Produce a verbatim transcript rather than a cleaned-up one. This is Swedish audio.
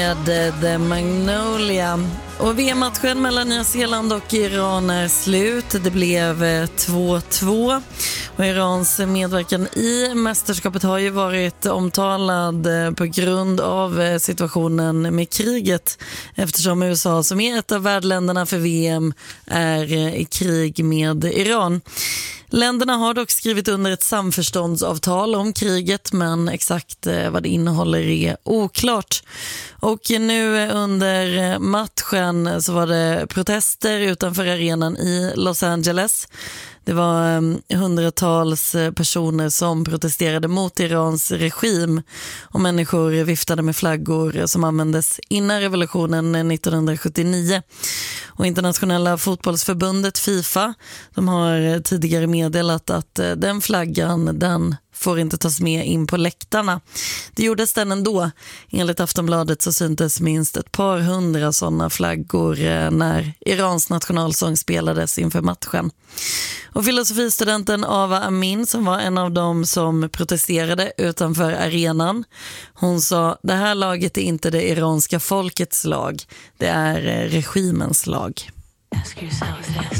Med The Magnolia. Och V M-matchen mellan Nya Zeeland och Iran är slut. Det blev två två. Och Irans medverkan i mästerskapet har ju varit omtalad på grund av situationen med kriget. Eftersom U S A, som är ett av värdländerna för V M, är i krig med Iran. Länderna har dock skrivit under ett samförståndsavtal om kriget, men exakt vad det innehåller är oklart. Och nu under matchen så var det protester utanför arenan i Los Angeles. Det var hundratals personer som protesterade mot Irans regim, och människor viftade med flaggor som användes innan revolutionen nittonhundrasjuttionio. Och internationella fotbollsförbundet FIFA, de har tidigare meddelat att den flaggan, den får inte tas med in på läktarna. Det gjordes den ändå. Enligt Aftonbladet så syntes minst ett par hundra sådana flaggor när Irans nationalsång spelades inför matchen. Och filosofistudenten Ava Amin, som var en av dem som protesterade utanför arenan, hon sa: det här laget är inte det iranska folkets lag, det är regimens lag. Ask yourself this.